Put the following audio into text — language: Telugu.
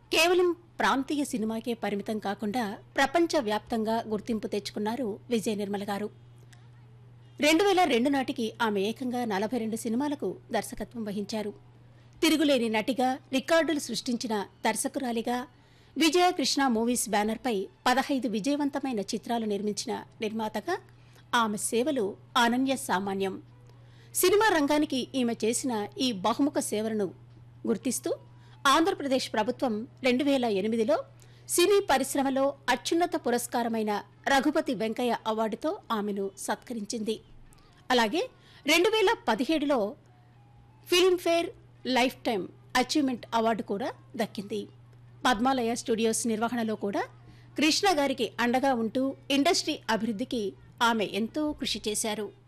కేవలం ప్రాంతీయ సినిమాకే పరిమితం కాకుండా ప్రపంచవ్యాప్తంగా గుర్తింపు తెచ్చుకున్నారు విజయ నిర్మల గారు. 2002 నాటికి ఆమె ఏకంగా 42 సినిమాలకు దర్శకత్వం వహించారు. తిరుగులేని నటిగా రికార్డులు సృష్టించిన దర్శకురాలిగా విజయ కృష్ణ మూవీస్ బ్యానర్పై 15 విజయవంతమైన చిత్రాలు నిర్మించిన నిర్మాతగా ఆమె సేవలు అనన్య సామాన్యం. సినిమా రంగానికి ఈమె చేసిన ఈ బహుముఖ సేవలను గుర్తిస్తూ ఆంధ్రప్రదేశ్ ప్రభుత్వం 2008లో సినీ పరిశ్రమలో అత్యున్నత పురస్కారమైన రఘుపతి వెంకయ్య అవార్డుతో ఆమెను సత్కరించింది. అలాగే 2017లో Filmfare life time achievement award కూడా దక్కింది. పద్మాలయ స్టూడియోస్ నిర్వహణలో కూడా కృష్ణ గారికి అండగా ఉంటూ ఇండస్ట్రీ అభివృద్ధికి ఆమె ఎంతో కృషి చేశారు.